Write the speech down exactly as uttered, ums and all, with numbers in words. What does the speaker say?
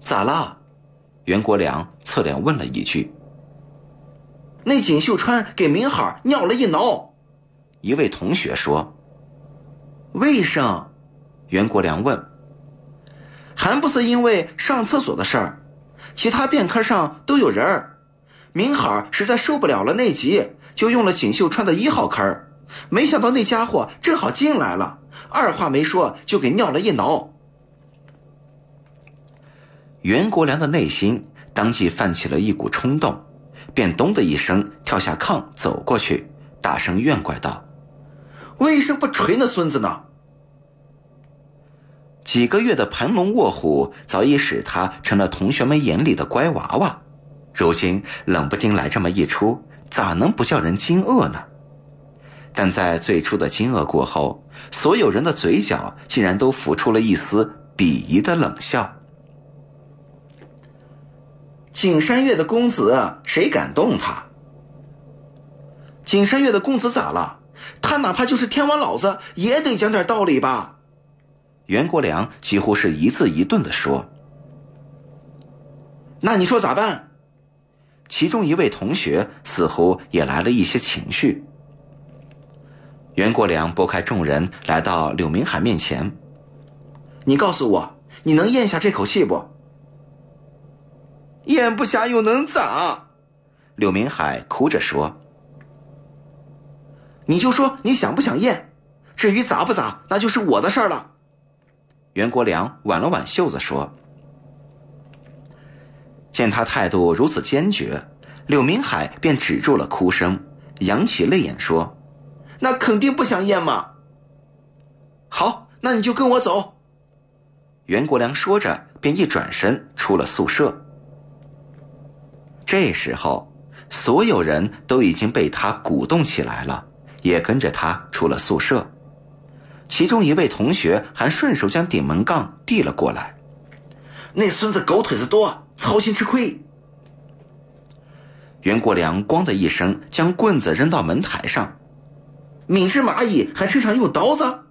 咋了？袁国良侧脸问了一句。 那锦绣川给明海尿了一挠。 一位同学说。 为什？ 袁国良问。 还不是因为上厕所的事儿，其他便科上都有人儿。明海实在受不了了内急，就用了锦绣川的一号坑儿，没想到那家伙正好进来了，二话没说就给尿了一挠。 袁国良的内心当即泛起了一股冲动，便咚的一声跳下炕走过去，大声怨怪道： 为什么不捶那孙子呢？ 几个月的盘龙卧虎早已使他成了同学们眼里的乖娃娃，如今冷不丁来这么一出，咋能不叫人惊愕呢？但在最初的惊愕过后，所有人的嘴角竟然都浮出了一丝鄙夷的冷笑。 景山月的公子谁敢动他？景山月的公子咋了？他哪怕就是天王老子也得讲点道理吧。 袁国良几乎是一字一顿地说。 那你说咋办？ 其中一位同学似乎也来了一些情绪。袁国良拨开众人来到柳明海面前。 你告诉我，你能咽下这口气不？咽不下又能咋？ 柳明海哭着说。 你就说你想不想咽，至于咋不咋，那就是我的事儿了。 袁国良挽了挽袖子说。见他态度如此坚决，柳明海便止住了哭声，扬起泪眼说： 那肯定不想咽嘛。好，那你就跟我走。 袁国良说着便一转身出了宿舍。这时候所有人都已经被他鼓动起来了，也跟着他出了宿舍。其中一位同学还顺手将顶门杠递了过来。 那孙子狗腿子多，操心吃亏。 袁国良咣的一声将棍子扔到门台上。 敏是蚂蚁还趁场用刀子？